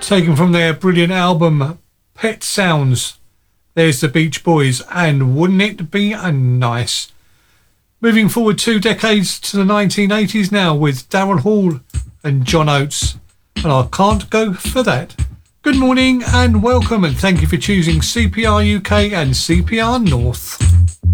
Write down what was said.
taken from their brilliant album Pet Sounds. There's the Beach Boys and Wouldn't It Be a Nice. Moving forward 2 decades to the 1980s now with Daryl Hall and John Oates, and I Can't Go For That. Good morning and welcome, and thank you for choosing CPR UK and CPR North.